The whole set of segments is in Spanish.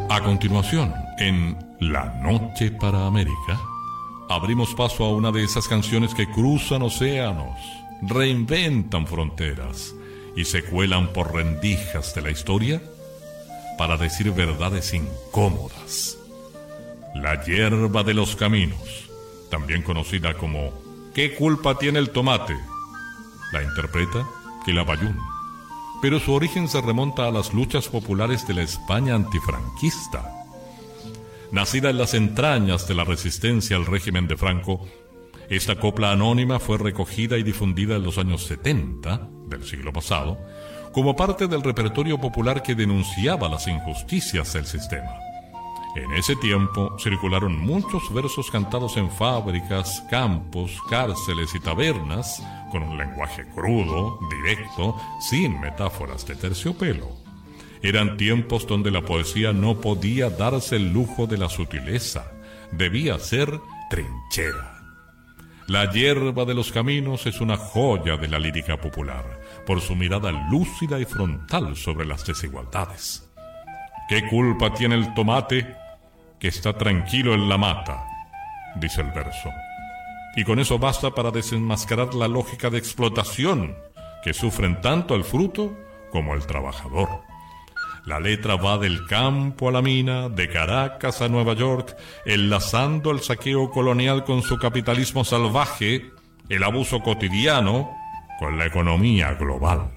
A continuación, en La Noche para América, abrimos paso a una de esas canciones que cruzan océanos, reinventan fronteras y se cuelan por rendijas de la historia para decir verdades incómodas. La hierba de los caminos, también conocida como ¿Qué culpa tiene el tomate?, la interpreta Quilapayún, pero su origen se remonta a las luchas populares de la España antifranquista. Nacida en las entrañas de la resistencia al régimen de Franco, esta copla anónima fue recogida y difundida en los años 70 del siglo pasado como parte del repertorio popular que denunciaba las injusticias del sistema. En ese tiempo circularon muchos versos cantados en fábricas, campos, cárceles y tabernas, con un lenguaje crudo, directo, sin metáforas de terciopelo. Eran tiempos donde la poesía no podía darse el lujo de la sutileza, debía ser trinchera. La hierba de los caminos es una joya de la lírica popular, por su mirada lúcida y frontal sobre las desigualdades. ¿Qué culpa tiene el tomate que está tranquilo en la mata?, dice el verso. Y con eso basta para desenmascarar la lógica de explotación que sufren tanto el fruto como el trabajador. La letra va del campo a la mina, de Caracas a Nueva York, enlazando el saqueo colonial con su capitalismo salvaje, el abuso cotidiano con la economía global.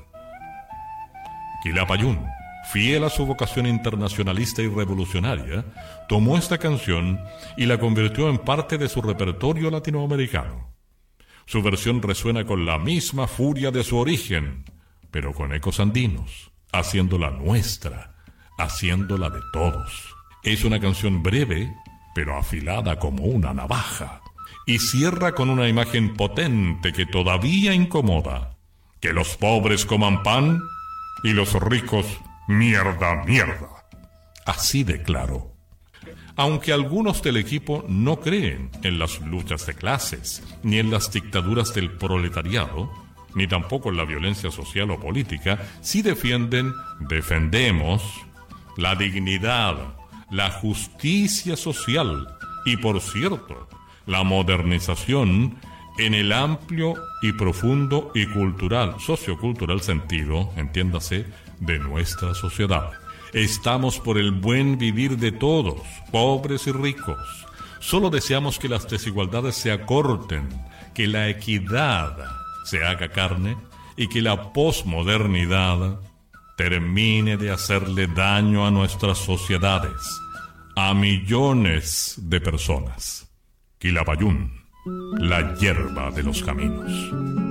Quilapayún, fiel a su vocación internacionalista y revolucionaria, tomó esta canción y la convirtió en parte de su repertorio latinoamericano. Su versión resuena con la misma furia de su origen, pero con ecos andinos, haciéndola nuestra, haciéndola de todos. Es una canción breve, pero afilada como una navaja, y cierra con una imagen potente que todavía incomoda: que los pobres coman pan y los ricos mierda, mierda. Así de claro. Aunque algunos del equipo no creen en las luchas de clases, ni en las dictaduras del proletariado, ni tampoco en la violencia social o política, sí defendemos la dignidad, la justicia social y, por cierto, la modernización en el amplio y profundo y cultural, sociocultural sentido, entiéndase, de nuestra sociedad. Estamos por el buen vivir de todos, pobres y ricos. Solo deseamos que las desigualdades se acorten, que la equidad se haga carne y que la posmodernidad termine de hacerle daño a nuestras sociedades, a millones de personas. Quilapayún, la hierba de los caminos.